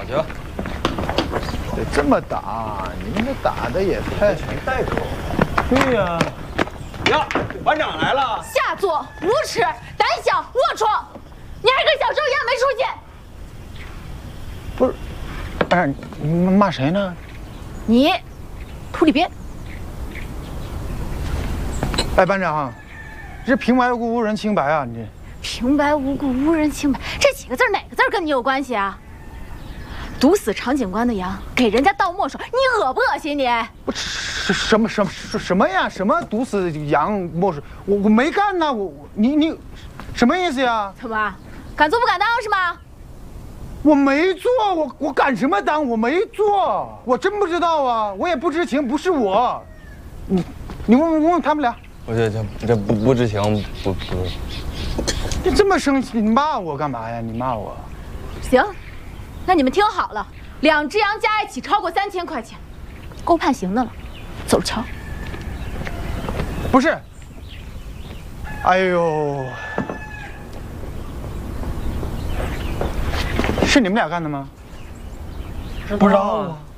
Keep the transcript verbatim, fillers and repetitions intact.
找去吧。 得这么打，你们这打的也太…… 全带走。 对呀。 呀，班长来了！ 下作，无耻，胆小，龌龊！你还跟小时候一样没出息。 不是，班长，你骂谁呢？ 你，土里边。 哎，班长，这平白无故污人清白啊！你这平白无故污人清白，这几个字哪个字跟你有关系啊？毒死常警官的羊，给人家倒墨水，你恶不恶心你？ 不什什么什么什么呀？什么毒死羊墨水？我我没干呐！我你你什么意思呀？ 怎么，敢做不敢当是吗？ 我没做，我我敢什么当？我没做，我真不知道啊！我也不知情，不是我。你你问问问他们俩。 我这这这不不知情，不不。 你这么生气，你骂我干嘛呀？你骂我？ 行。那你们听好了，两只羊加一起超过三千块钱，够判刑的了。走着瞧。 不是。哎呦，是你们俩干的吗？ 不知道啊。